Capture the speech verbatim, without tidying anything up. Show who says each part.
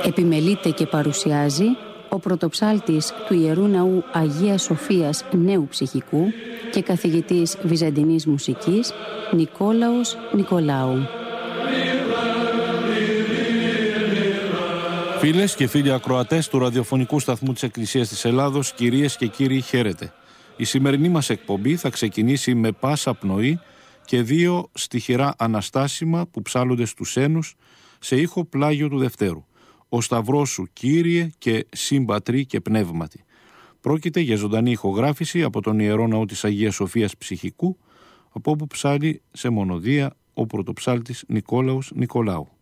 Speaker 1: Επιμελείται και παρουσιάζει ο πρωτοψάλτης του Ιερού Ναού Αγίας Σοφίας Νέου Ψυχικού και καθηγητής βυζαντινής μουσικής Νικόλαος Νικολάου.
Speaker 2: Φίλες και φίλοι ακροατές του ραδιοφωνικού σταθμού της Εκκλησίας της Ελλάδος, κυρίες και κύριοι, χαίρετε. Η σημερινή μας εκπομπή θα ξεκινήσει με πάσα πνοή και δύο στιχηρά αναστάσιμα που ψάλλονται στους Ένους σε ήχο Πλάγιο του Δευτέρου. «Ο Σταυρός σου, Κύριε, και Συμπατρί και Πνεύματι». Πρόκειται για ζωντανή ηχογράφηση από τον Ιερό Ναό της Αγίας Σοφίας Ψυχικού, από όπου ψάλλει σε μονοδία ο πρωτοψάλτης Νικόλαος Νικολάου.